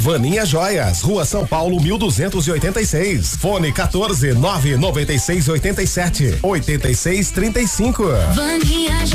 Vaninha Joias, Rua São Paulo 1286. Fone 14 996 87 86 35. Vaninha